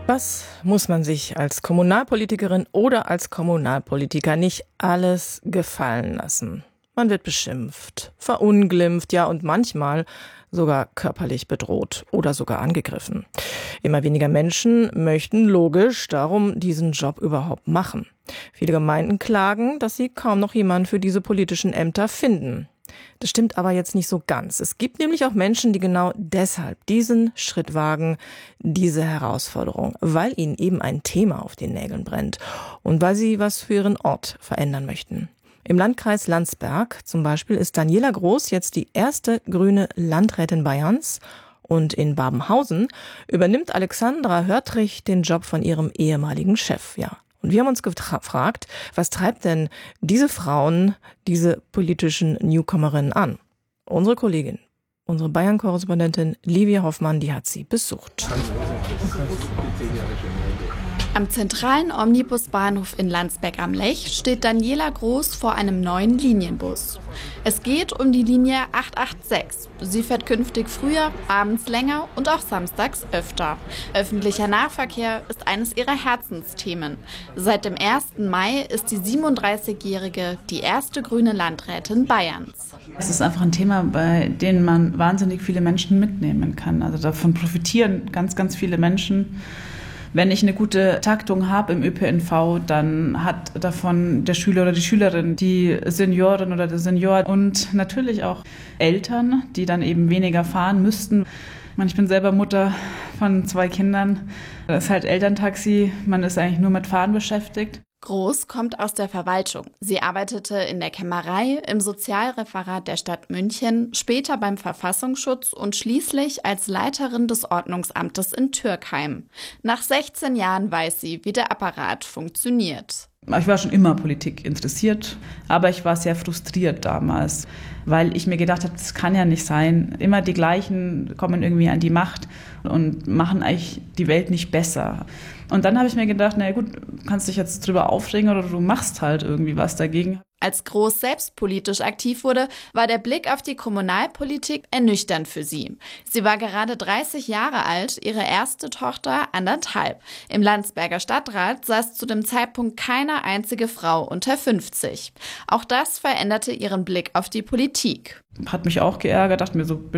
Was muss man sich als Kommunalpolitikerin oder als Kommunalpolitiker nicht alles gefallen lassen? Man wird beschimpft, verunglimpft, ja und manchmal sogar körperlich bedroht oder sogar angegriffen. Immer weniger Menschen möchten logisch darum diesen Job überhaupt machen. Viele Gemeinden klagen, dass sie kaum noch jemanden für diese politischen Ämter finden. Das stimmt aber jetzt nicht so ganz. Es gibt nämlich auch Menschen, die genau deshalb diesen Schritt wagen, diese Herausforderung, weil ihnen eben ein Thema auf den Nägeln brennt und weil sie was für ihren Ort verändern möchten. Im Landkreis Landsberg zum Beispiel ist Daniela Groß jetzt die erste grüne Landrätin Bayerns und in Babenhausen übernimmt Alexandra Hörtrich den Job von ihrem ehemaligen Chef, ja. Und wir haben uns gefragt, was treibt denn diese Frauen, diese politischen Newcomerinnen an? Unsere Kollegin, unsere Bayern-Korrespondentin Livia Hoffmann, die hat sie besucht. Am zentralen Omnibusbahnhof in Landsberg am Lech steht Daniela Groß vor einem neuen Linienbus. Es geht um die Linie 886. Sie fährt künftig früher, abends länger und auch samstags öfter. Öffentlicher Nahverkehr ist eines ihrer Herzensthemen. Seit dem 1. Mai ist die 37-Jährige die erste grüne Landrätin Bayerns. Es ist einfach ein Thema, bei dem man wahnsinnig viele Menschen mitnehmen kann. Also davon profitieren ganz, ganz viele Menschen. Wenn ich eine gute Taktung habe im ÖPNV, dann hat davon der Schüler oder die Schülerin, die Seniorin oder der Senior und natürlich auch Eltern, die dann eben weniger fahren müssten. Ich bin selber Mutter von 2 Kindern. Das ist halt Elterntaxi, man ist eigentlich nur mit Fahren beschäftigt. Groß kommt aus der Verwaltung. Sie arbeitete in der Kämmerei, im Sozialreferat der Stadt München, später beim Verfassungsschutz und schließlich als Leiterin des Ordnungsamtes in Türkheim. Nach 16 Jahren weiß sie, wie der Apparat funktioniert. Ich war schon immer Politik interessiert, aber ich war sehr frustriert damals, weil ich mir gedacht habe, das kann ja nicht sein. Immer die gleichen kommen irgendwie an die Macht und machen eigentlich die Welt nicht besser. Und dann habe ich mir gedacht, na gut, du kannst dich jetzt drüber aufregen oder du machst halt irgendwie was dagegen. Als Groß selbst politisch aktiv wurde, war der Blick auf die Kommunalpolitik ernüchternd für sie. Sie war gerade 30 Jahre alt, ihre erste Tochter 1,5. Im Landsberger Stadtrat saß zu dem Zeitpunkt keine einzige Frau unter 50. Auch das veränderte ihren Blick auf die Politik. Hat mich auch geärgert, dachte mir so,